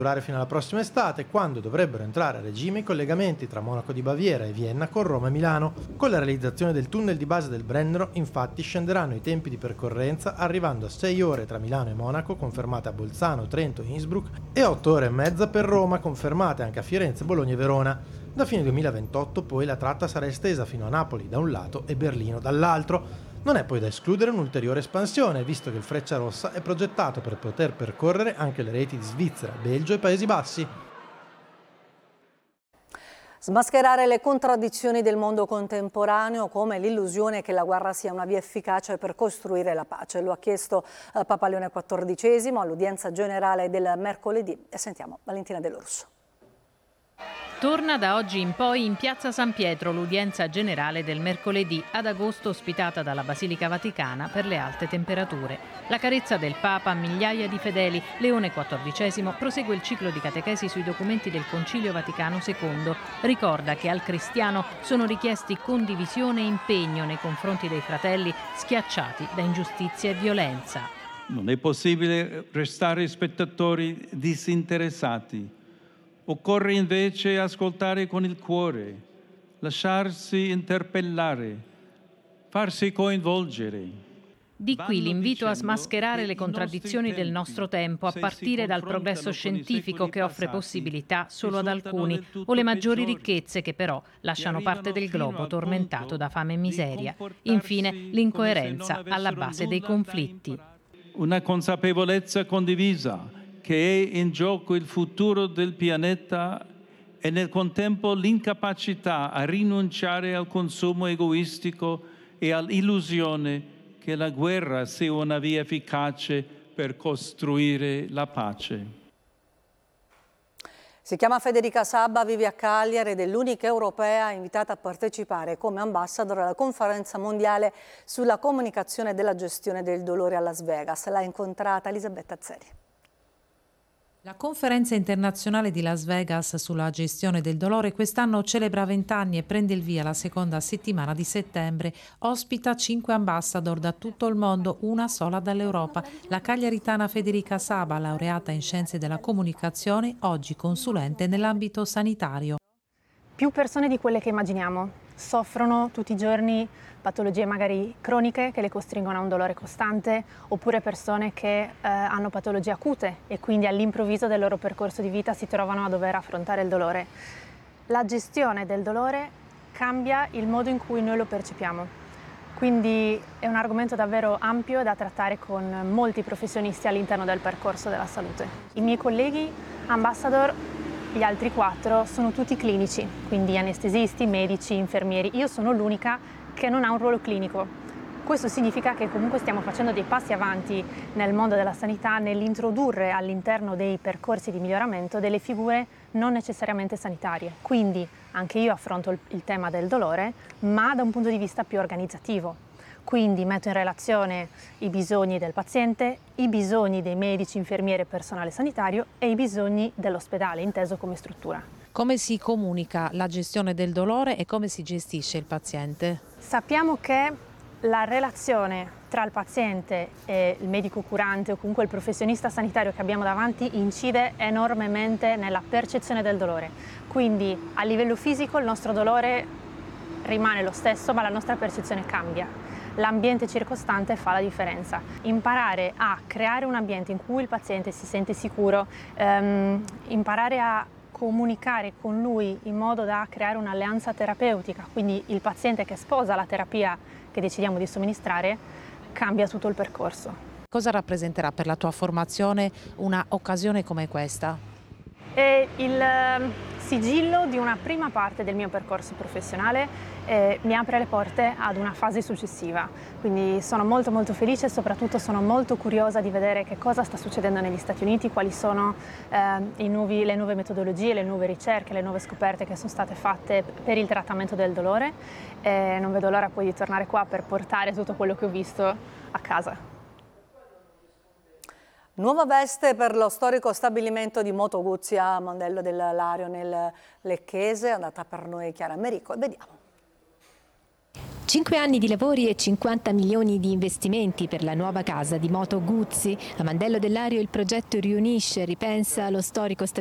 durare fino alla prossima estate, quando dovrebbero entrare a regime i collegamenti tra Monaco di Baviera e Vienna con Roma e Milano. Con la realizzazione del tunnel di base del Brennero, infatti, scenderanno i tempi di percorrenza arrivando a 6 ore tra Milano e Monaco, confermate a Bolzano, Trento e Innsbruck, e 8 ore e mezza per Roma, confermate anche a Firenze, Bologna e Verona. Da fine 2028 poi la tratta sarà estesa fino a Napoli da un lato e Berlino dall'altro. Non è poi da escludere un'ulteriore espansione, visto che il Frecciarossa è progettato per poter percorrere anche le reti di Svizzera, Belgio e Paesi Bassi. Smascherare le contraddizioni del mondo contemporaneo, come l'illusione che la guerra sia una via efficace per costruire la pace. Lo ha chiesto Papa Leone XIV all'udienza generale del mercoledì. E sentiamo Valentina Dell'Orso. Torna da oggi in poi in Piazza San Pietro l'udienza generale del mercoledì, ad agosto ospitata dalla Basilica Vaticana per le alte temperature. La carezza del Papa a migliaia di fedeli. Leone XIV prosegue il ciclo di catechesi sui documenti del Concilio Vaticano II. Ricorda che al cristiano sono richiesti condivisione e impegno nei confronti dei fratelli schiacciati da ingiustizia e violenza. Non è possibile restare spettatori disinteressati. Occorre invece ascoltare con il cuore, lasciarsi interpellare, farsi coinvolgere. Di qui l'invito a smascherare le contraddizioni del nostro tempo, a partire dal progresso scientifico che offre possibilità solo ad alcuni, o le maggiori ricchezze che però lasciano parte del globo tormentato da fame e miseria. Infine, l'incoerenza alla base dei conflitti. Una consapevolezza condivisa che è in gioco il futuro del pianeta e nel contempo l'incapacità a rinunciare al consumo egoistico e all'illusione che la guerra sia una via efficace per costruire la pace. Si chiama Federica Sabba, vive a Cagliari ed è l'unica europea invitata a partecipare come ambassador alla conferenza mondiale sulla comunicazione della gestione del dolore a Las Vegas. L'ha incontrata Elisabetta Azzeri. La conferenza internazionale di Las Vegas sulla gestione del dolore quest'anno celebra 20 anni e prende il via la seconda settimana di settembre. Ospita 5 ambassador da tutto il mondo, una sola dall'Europa. La cagliaritana Federica Saba, laureata in scienze della comunicazione, oggi consulente nell'ambito sanitario. Più persone di quelle che immaginiamo soffrono tutti i giorni patologie magari croniche che le costringono a un dolore costante, oppure persone che hanno patologie acute e quindi all'improvviso del loro percorso di vita si trovano a dover affrontare il dolore. La gestione del dolore cambia il modo in cui noi lo percepiamo, quindi è un argomento davvero ampio da trattare con molti professionisti all'interno del percorso della salute. I miei colleghi ambassador, gli altri 4, sono tutti clinici, quindi anestesisti, medici, infermieri. Io sono l'unica che non ha un ruolo clinico. Questo significa che comunque stiamo facendo dei passi avanti nel mondo della sanità nell'introdurre all'interno dei percorsi di miglioramento delle figure non necessariamente sanitarie. Quindi anche io affronto il tema del dolore, ma da un punto di vista più organizzativo. Quindi metto in relazione i bisogni del paziente, i bisogni dei medici, infermieri e personale sanitario e i bisogni dell'ospedale, inteso come struttura. Come si comunica la gestione del dolore e come si gestisce il paziente? Sappiamo che la relazione tra il paziente e il medico curante o comunque il professionista sanitario che abbiamo davanti incide enormemente nella percezione del dolore. Quindi a livello fisico il nostro dolore rimane lo stesso, ma la nostra percezione cambia. L'ambiente circostante fa la differenza. Imparare a creare un ambiente in cui il paziente si sente sicuro, imparare a comunicare con lui in modo da creare un'alleanza terapeutica, quindi il paziente che sposa la terapia che decidiamo di somministrare, cambia tutto il percorso. Cosa rappresenterà per la tua formazione una occasione come questa? È il sigillo di una prima parte del mio percorso professionale e mi apre le porte ad una fase successiva. Quindi sono molto felice e soprattutto sono molto curiosa di vedere che cosa sta succedendo negli Stati Uniti, quali sono le nuove metodologie, le nuove ricerche, le nuove scoperte che sono state fatte per il trattamento del dolore. E non vedo l'ora poi di tornare qua per portare tutto quello che ho visto a casa. Nuova veste per lo storico stabilimento di Moto Guzzi a Mondello del Lario nel Lecchese, è andata per noi Chiara Merico e vediamo. 5 anni di lavori e 50 milioni di investimenti per la nuova casa di Moto Guzzi. A Mandello del Lario il progetto riunisce e ripensa lo storico